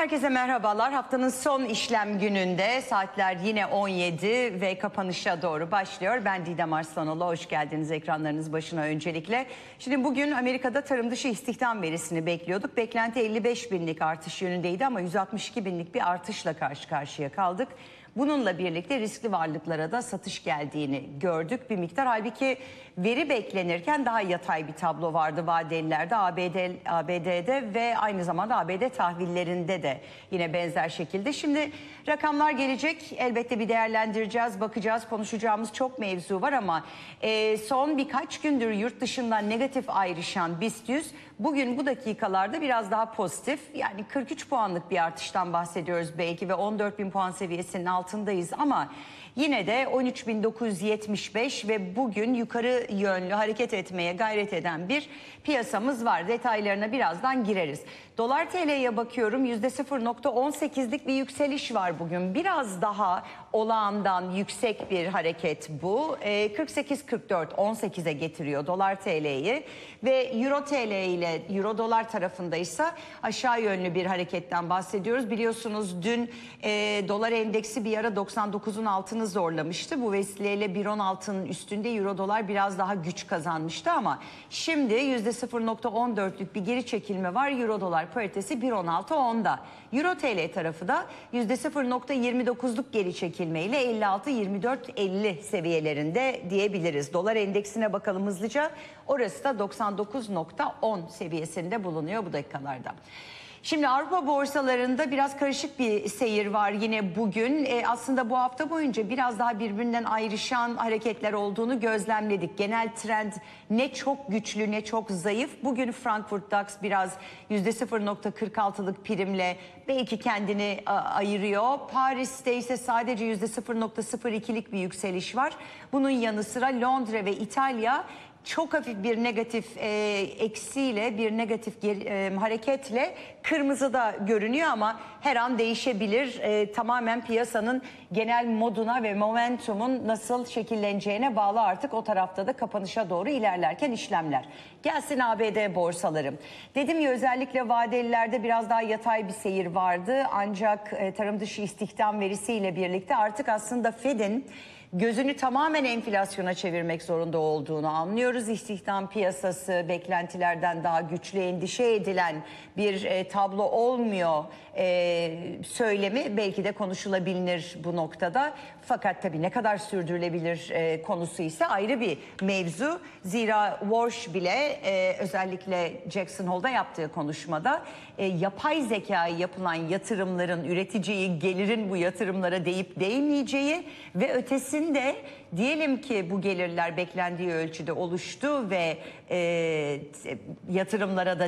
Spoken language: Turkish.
Herkese merhabalar. Haftanın son işlem gününde saatler yine 17 ve kapanışa doğru başlıyor. Ben Didem Arslanoğlu. Hoş geldiniz ekranlarınız başına öncelikle. Şimdi bugün Amerika'da tarım dışı istihdam verisini bekliyorduk. Beklenti 55 binlik artış yönündeydi ama 162 binlik bir artışla karşı karşıya kaldık. Bununla birlikte riskli varlıklara da satış geldiğini gördük bir miktar. Halbuki veri beklenirken daha yatay bir tablo vardı vadelilerde, ABD'de ve aynı zamanda ABD tahvillerinde de yine benzer şekilde. Şimdi rakamlar gelecek, elbette bir değerlendireceğiz, bakacağız, konuşacağımız çok mevzu var ama son birkaç gündür yurt dışından negatif ayrışan BIST 100 bugün bu dakikalarda biraz daha pozitif. Yani 43 puanlık bir artıştan bahsediyoruz belki ve 14 bin puan seviyesinin altındayız ama yine de 13.975 ve bugün yukarı yönlü hareket etmeye gayret eden bir piyasamız var. Detaylarına birazdan gireriz. Dolar TL'ye bakıyorum, %0.18'lik bir yükseliş var bugün. Biraz daha olağandan yüksek bir hareket bu. 48.44 18'e getiriyor dolar TL'yi ve euro TL ile euro dolar tarafındaysa aşağı yönlü bir hareketten bahsediyoruz. Biliyorsunuz dün dolar endeksi bir ara 99'un altını zorlamıştı. Bu vesileyle 1.16'nın üstünde euro dolar biraz daha güç kazanmıştı ama şimdi %0.14'lük bir geri çekilme var. Euro dolar paritesi 1.16.10'da. Euro TL tarafı da %0.29'luk geri çekilmeyle 56-24-50 seviyelerinde diyebiliriz. Dolar endeksine bakalım hızlıca. Orası da 99.10 seviyesinde bulunuyor bu dakikalarda. Şimdi Avrupa borsalarında biraz karışık bir seyir var yine bugün. Aslında bu hafta boyunca biraz daha birbirinden ayrışan hareketler olduğunu gözlemledik. Genel trend ne çok güçlü ne çok zayıf. Bugün Frankfurt DAX biraz %0.46'lık primle belki kendini ayırıyor. Paris'te ise sadece %0.02'lik bir yükseliş var. Bunun yanı sıra Londra ve İtalya çok hafif bir negatif eksiyle, bir negatif hareketle kırmızıda görünüyor ama her an değişebilir. Tamamen piyasanın genel moduna ve momentumun nasıl şekilleneceğine bağlı artık o tarafta da kapanışa doğru ilerlerken işlemler. Gelsin ABD borsaları. Dedim ya özellikle vadelilerde biraz daha yatay bir seyir vardı. Ancak tarım dışı istihdam verisiyle birlikte artık aslında Fed'in gözünü tamamen enflasyona çevirmek zorunda olduğunu anlıyoruz. İstihdam piyasası beklentilerden daha güçlü, endişe edilen bir tablo olmuyor söylemi belki de konuşulabilir bu noktada. Fakat tabii ne kadar sürdürülebilir konusu ise ayrı bir mevzu. Zira Walsh bile özellikle Jackson Hole'da yaptığı konuşmada yapay zekaya yapılan yatırımların üreteceği gelirin bu yatırımlara değip değmeyeceği ve ötesinde diyelim ki bu gelirler beklendiği ölçüde oluştu ve yatırımlara da